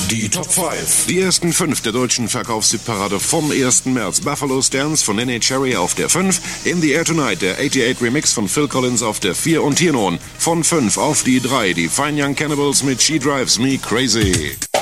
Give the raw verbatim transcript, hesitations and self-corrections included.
Die Top fünf. Die ersten fünf der deutschen Verkaufshitparade vom ersten März. Buffalo Stance von Nene Cherry auf der fünf. In the Air Tonight, der achtundachtzig Remix von Phil Collins auf der vier. Und hier nun von fünf auf die drei. Die Fine Young Cannibals mit She Drives Me Crazy.